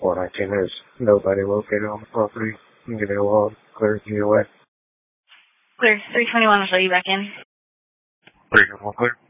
419, there's nobody located on the property. You can give me a log, clear to your way. Clear. 321 will show you back in. 321 clear.